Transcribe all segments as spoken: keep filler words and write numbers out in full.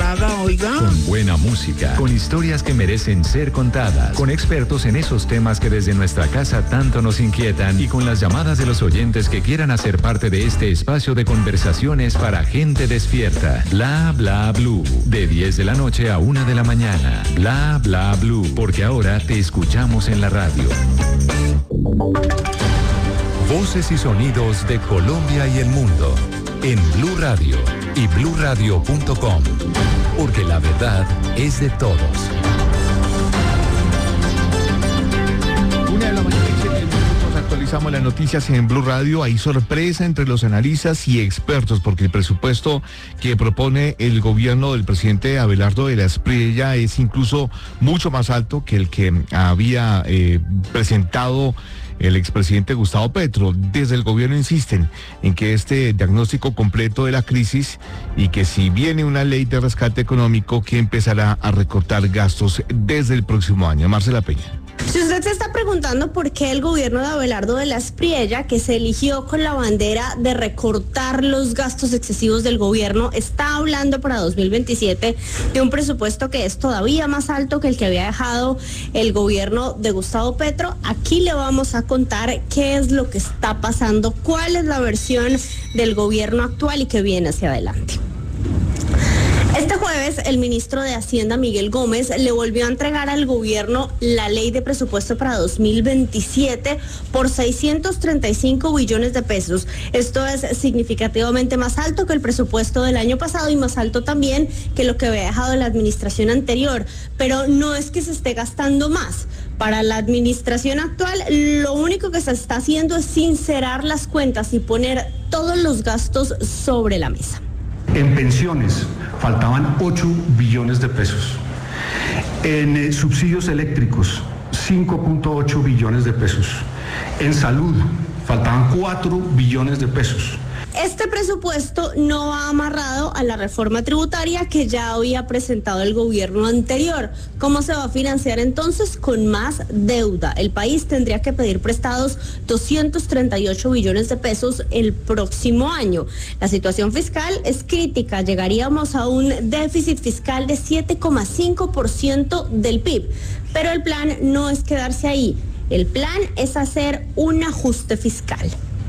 haga, oiga. Con buena música, con historias que merecen ser contadas, con expertos en esos temas que desde nuestra casa tanto nos inquietan y con las llamadas de los oyentes que quieran hacer parte de este espacio de conversaciones para gente despierta. Bla Bla Blue, de diez de la noche a una de la mañana. Bla Bla Blue, porque ahora te escuchamos en la radio. Voces y sonidos de Colombia y el mundo en Blue Radio y blue radio punto com, porque la verdad es de todos. Una de la mañana y siete minutos actualizamos las noticias en Blue Radio. Hay sorpresa entre los analistas y expertos porque el presupuesto que propone el gobierno del presidente Abelardo de la Espriella es incluso mucho más alto que el que había eh, presentado el expresidente Gustavo Petro. Desde el gobierno insisten en que este diagnóstico completo de la crisis y que si viene una ley de rescate económico que empezará a recortar gastos desde el próximo año. Marcela Peña. Si usted se está preguntando por qué el gobierno de Abelardo de la Espriella, que se eligió con la bandera de recortar los gastos excesivos del gobierno, está hablando para dos mil veintisiete de un presupuesto que es todavía más alto que el que había dejado el gobierno de Gustavo Petro, aquí le vamos a contar qué es lo que está pasando, cuál es la versión del gobierno actual y qué viene hacia adelante. Este jueves, el ministro de Hacienda, Miguel Gómez, le volvió a entregar al gobierno la ley de presupuesto para dos mil veintisiete por seiscientos treinta y cinco billones de pesos. Esto es significativamente más alto que el presupuesto del año pasado y más alto también que lo que había dejado la administración anterior. Pero no es que se esté gastando más. Para la administración actual, lo único que se está haciendo es sincerar las cuentas y poner todos los gastos sobre la mesa. En pensiones faltaban ocho billones de pesos. En eh, subsidios eléctricos, cinco punto ocho billones de pesos. En salud faltaban cuatro billones de pesos. Este presupuesto no va amarrado a la reforma tributaria que ya había presentado el gobierno anterior. ¿Cómo se va a financiar entonces? Con más deuda. El país tendría que pedir prestados doscientos treinta y ocho billones de pesos el próximo año. La situación fiscal es crítica. Llegaríamos a un déficit fiscal de siete coma cinco por ciento del P I B. Pero el plan no es quedarse ahí. El plan es hacer un ajuste fiscal.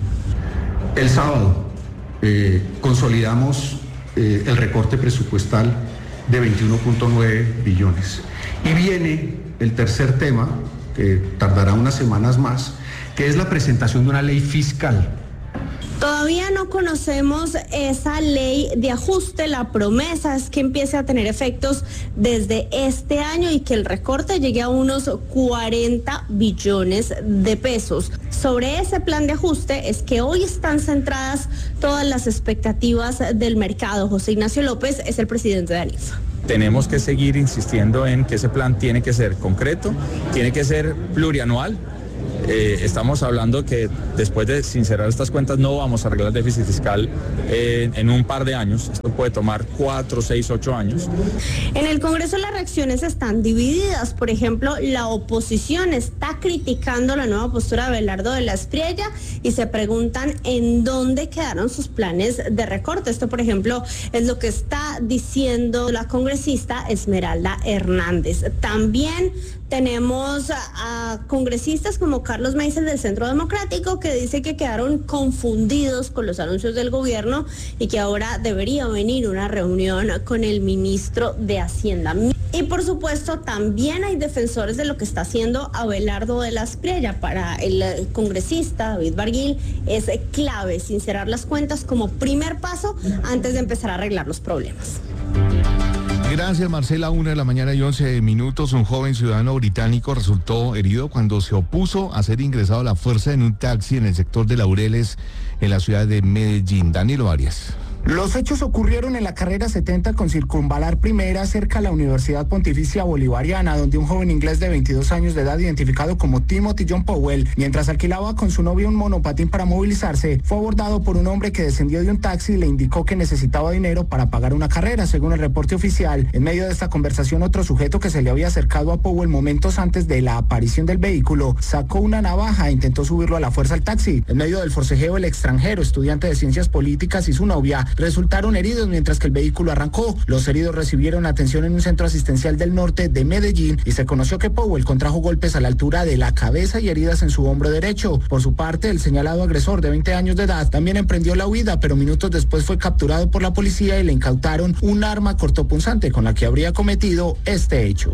El sábado Eh, consolidamos eh, el recorte presupuestal de veintiuno punto nueve billones. Y viene el tercer tema, que tardará unas semanas más, que es la presentación de una ley fiscal. Todavía no conocemos esa ley de ajuste. La promesa es que empiece a tener efectos desde este año y que el recorte llegue a unos cuarenta billones de pesos. Sobre ese plan de ajuste es que hoy están centradas todas las expectativas del mercado. José Ignacio López es el presidente de ANIF. Tenemos que seguir insistiendo en que ese plan tiene que ser concreto, tiene que ser plurianual. Eh, estamos hablando que después de sincerar estas cuentas no vamos a arreglar el déficit fiscal eh, en un par de años. Esto puede tomar cuatro, seis, ocho años. En el Congreso las reacciones están divididas. Por ejemplo, la oposición está criticando la nueva postura de Abelardo de la Espriella y se preguntan en dónde quedaron sus planes de recorte. Esto, por ejemplo, es lo que está diciendo la congresista Esmeralda Hernández. También tenemos a, a congresistas como Carlos Meisel del Centro Democrático, que dice que quedaron confundidos con los anuncios del gobierno y que ahora debería venir una reunión con el ministro de Hacienda. Y por supuesto también hay defensores de lo que está haciendo Abelardo de la Espriella. Para el congresista David Barguil es clave sincerar las cuentas como primer paso antes de empezar a arreglar los problemas. Gracias, Marcela. Una de la mañana y once minutos. Un joven ciudadano británico resultó herido cuando se opuso a ser ingresado a la fuerza en un taxi en el sector de Laureles, en la ciudad de Medellín. Danilo Arias. Los hechos ocurrieron en la carrera setenta con Circunvalar Primera, cerca a la Universidad Pontificia Bolivariana, donde un joven inglés de veintidós años de edad, identificado como Timothy John Powell, mientras alquilaba con su novia un monopatín para movilizarse, fue abordado por un hombre que descendió de un taxi y le indicó que necesitaba dinero para pagar una carrera, según el reporte oficial. En medio de esta conversación, otro sujeto que se le había acercado a Powell momentos antes de la aparición del vehículo sacó una navaja e intentó subirlo a la fuerza al taxi. En medio del forcejeo, el extranjero, estudiante de ciencias políticas, y su novia resultaron heridos mientras que el vehículo arrancó. Los heridos recibieron atención en un centro asistencial del norte de Medellín y se conoció que Powell contrajo golpes a la altura de la cabeza y heridas en su hombro derecho. Por su parte, el señalado agresor de veinte años de edad también emprendió la huida, pero minutos después fue capturado por la policía y le incautaron un arma cortopunzante con la que habría cometido este hecho.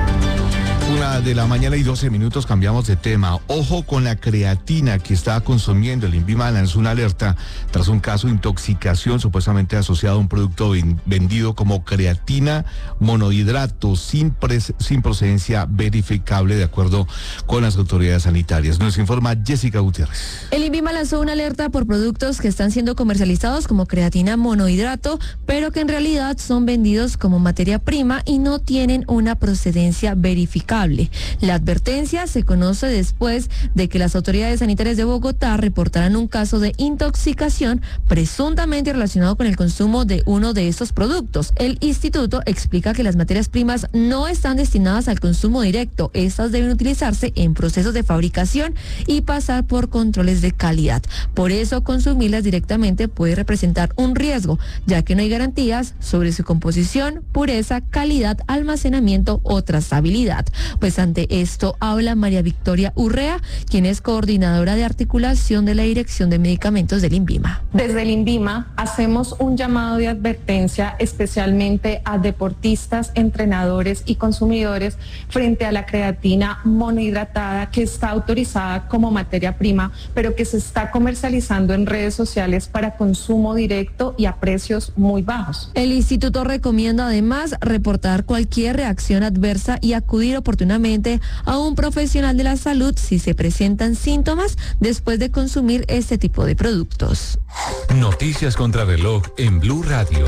Una de la mañana y doce minutos, cambiamos de tema. Ojo con la creatina que está consumiendo. El INVIMA lanzó una alerta tras un caso de intoxicación supuestamente asociado a un producto vendido como creatina monohidrato sin, pres, sin procedencia verificable de acuerdo con las autoridades sanitarias. Nos informa Jessica Gutiérrez. El INVIMA lanzó una alerta por productos que están siendo comercializados como creatina monohidrato, pero que en realidad son vendidos como materia prima y no tienen una procedencia verificable. La advertencia se conoce después de que las autoridades sanitarias de Bogotá reportaran un caso de intoxicación presuntamente relacionado con el consumo de uno de estos productos. El instituto explica que las materias primas no están destinadas al consumo directo. Estas deben utilizarse en procesos de fabricación y pasar por controles de calidad. Por eso, consumirlas directamente puede representar un riesgo, ya que no hay garantías sobre su composición, pureza, calidad, almacenamiento o trazabilidad. Pues ante esto habla María Victoria Urrea, quien es coordinadora de articulación de la Dirección de Medicamentos del INVIMA. Desde el INVIMA hacemos un llamado de advertencia especialmente a deportistas, entrenadores y consumidores frente a la creatina monohidratada que está autorizada como materia prima, pero que se está comercializando en redes sociales para consumo directo y a precios muy bajos. El instituto recomienda además reportar cualquier reacción adversa y acudir oportunamente a un profesional de la salud si se presentan síntomas después de consumir este tipo de productos. Noticias contra reloj en Blue Radio.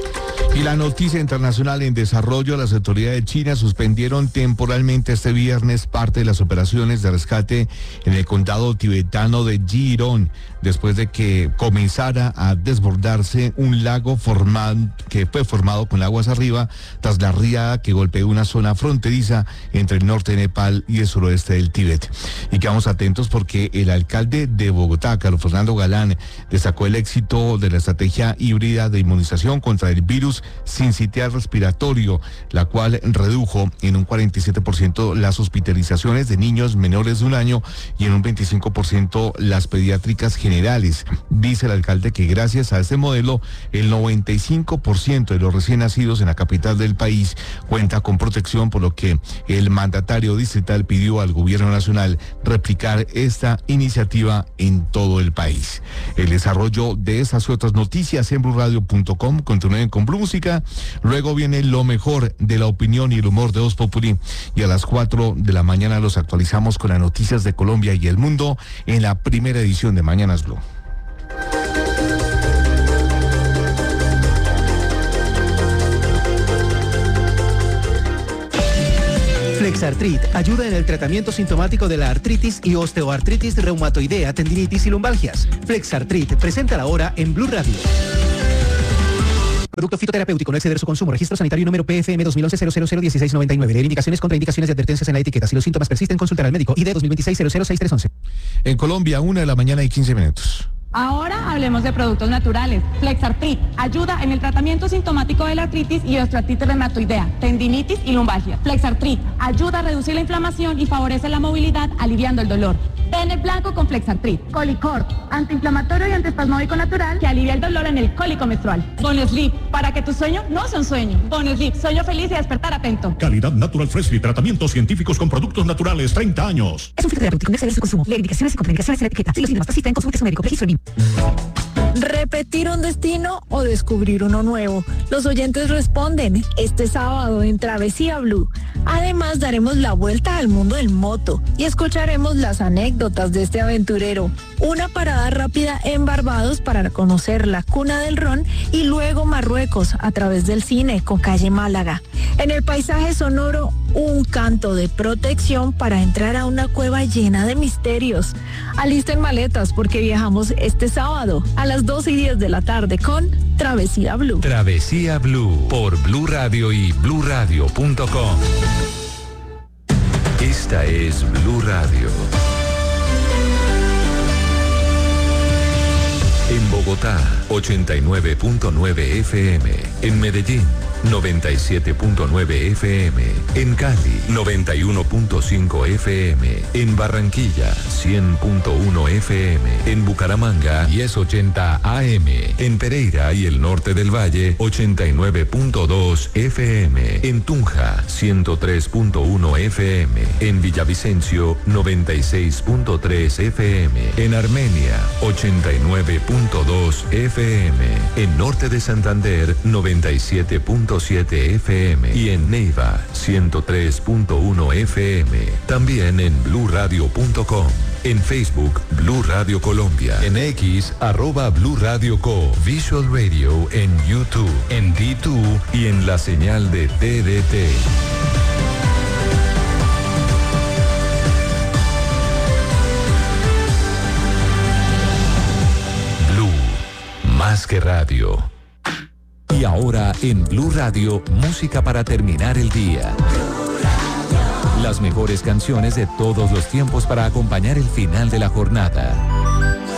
Y la noticia internacional en desarrollo: las autoridades chinas suspendieron temporalmente este viernes parte de las operaciones de rescate en el condado tibetano de Jiron, después de que comenzara a desbordarse un lago formado, que fue formado con aguas arriba tras la riada que golpeó una zona fronteriza entre el norte de Nepal y el suroeste del Tíbet. Y quedamos atentos porque el alcalde de Bogotá, Carlos Fernando Galán, destacó el éxito de la estrategia híbrida de inmunización contra el virus sincitial respiratorio, la cual redujo en un cuarenta y siete por ciento las hospitalizaciones de niños menores de un año y en un veinticinco por ciento las pediátricas generales. Dice el alcalde que gracias a este modelo, el noventa y cinco por ciento de los recién nacidos en la capital del país cuenta con protección, por lo que el mandatario distrital pidió al gobierno nacional replicar esta iniciativa en todo el país. El desarrollo de estas y otras noticias en blue radio punto com. Continúen con Blue Música. Luego viene lo mejor de la opinión y el humor de Voz Populi. Y a las cuatro de la mañana los actualizamos con las noticias de Colombia y el mundo en la primera edición de Mañanas Blue. Flexartrit ayuda en el tratamiento sintomático de la artritis y osteoartritis reumatoidea, tendinitis y lumbalgias. Flexartrit, presenta la hora en Blue Radio. Producto fitoterapéutico, no exceder su consumo. Registro sanitario número P F M dos mil once cero cero cero dieciséis noventa y nueve. Leer indicaciones, contraindicaciones y advertencias en la etiqueta. Si los síntomas persisten, consultar al médico. I D dos mil veintiséis cero cero seis tres once. En Colombia, una de la mañana y quince minutos. Ahora hablemos de productos naturales. Flexartrit ayuda en el tratamiento sintomático de la artritis y osteoartritis reumatoidea, tendinitis y lumbalgia. Flexartrit ayuda a reducir la inflamación y favorece la movilidad, aliviando el dolor. Pene blanco con Flexartrit. Colicort, antiinflamatorio y antiespasmódico natural que alivia el dolor en el cólico menstrual. Bonesleep, para que tu sueño no sea un sueño. Bonesleep, sueño feliz y despertar atento. Calidad Natural Freshly, tratamientos científicos con productos naturales, treinta años. Es un fitoterapéutico, no exceder su consumo. Leer indicaciones y contraindicaciones en la etiqueta. Si los síntomas persisten, consulte a su médico. Registro B I M. ¿Repetir un destino o descubrir uno nuevo? Los oyentes responden este sábado en Travesía Blue. Además, daremos la vuelta al mundo del moto y escucharemos las anécdotas de este aventurero. Una parada rápida en Barbados para conocer la cuna del ron y luego Marruecos a través del cine con Calle Málaga. En el paisaje sonoro, un canto de protección para entrar a una cueva llena de misterios. Alisten maletas porque viajamos este sábado a las doce y diez de la tarde con Travesía Blue. Travesía Blue por Blue Radio y blue radio punto com. Esta es Blue Radio. En Bogotá, ochenta y nueve punto nueve F M. En Medellín, noventa y siete punto nueve F M. En Cali, noventa y uno punto cinco F M. En Barranquilla, cien punto uno F M. En Bucaramanga, mil ochenta A M. En Pereira y el norte del Valle, ochenta y nueve punto dos F M. En Tunja, ciento tres punto uno F M. En Villavicencio, noventa y seis punto tres F M. En Armenia, ochenta y nueve punto dos F M. En Norte de Santander, noventa y siete punto siete F M. Y en Neiva, ciento tres punto uno F M. También en blue radio punto com. En Facebook, Blue Radio Colombia. En X, arroba Blue Radio Co. Visual Radio en YouTube, en D dos y en la señal de T D T. Blue, más que radio. Y ahora en Blue Radio, música para terminar el día. Las mejores canciones de todos los tiempos para acompañar el final de la jornada.